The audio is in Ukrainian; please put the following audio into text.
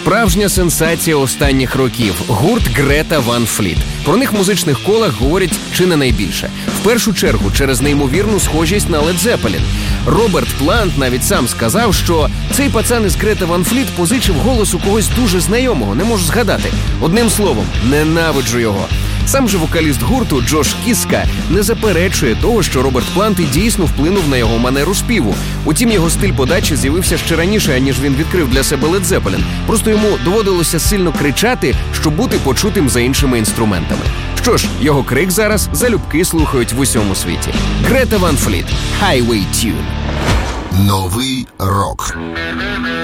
Справжня сенсація останніх років – гурт Грета Ван Фліт. Про них в музичних колах говорять чи не найбільше. В першу чергу через неймовірну схожість на Лед Зеппелін. Роберт Плант навіть сам сказав, що цей пацан із Грети Ван Фліт позичив голос у когось дуже знайомого, не можу згадати. Одним словом, ненавиджу його. Сам же вокаліст гурту Джош Кіска не заперечує того, що Роберт Плант і дійсно вплинув на його манеру співу. Утім, його стиль подачі з'явився ще раніше, аніж він відкрив для себе Лед Зеппелін. Просто йому доводилося сильно кричати, щоб бути почутим за іншими інструментами. Що ж, його крик зараз залюбки слухають в усьому світі. Грета Ван Фліт. Highway Tune. Новий рок.